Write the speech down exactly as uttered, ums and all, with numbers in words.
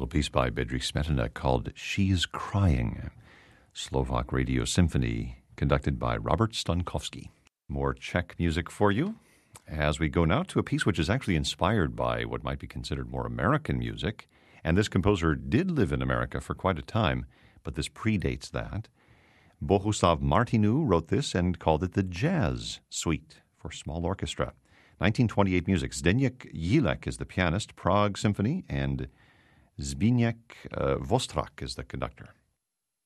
little piece by Bedřich Smetana called She's Crying, Slovak Radio Symphony, conducted by Robert Stankovsky. More Czech music for you as we go now to a piece which is actually inspired by what might be considered more American music. And this composer did live in America for quite a time, but this predates that. Bohuslav Martinu wrote this and called it the Jazz Suite for small orchestra. nineteen twenty-eight music. Zdeněk Jílek is the pianist, Prague Symphony, and Zbigněk uh, Vostrak is the conductor.